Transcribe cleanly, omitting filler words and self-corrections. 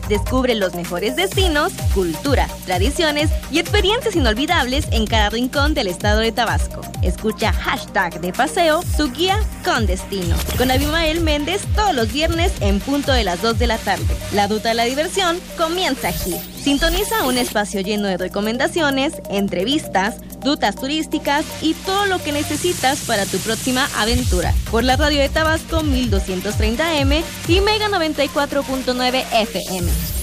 Descubre los mejores destinos, cultura, tradiciones y experiencias inolvidables en cada rincón del estado de Tabasco. Escucha Hashtag de Paseo, su guía con destino. Con Abimael Méndez todos los viernes en punto de las 2 de la tarde. La ruta de la diversión comienza aquí. Sintoniza un espacio lleno de recomendaciones, entrevistas, rutas turísticas y todo lo que necesitas para tu próxima aventura. Por la radio de Tabasco 1230M y Mega 94.9 FM.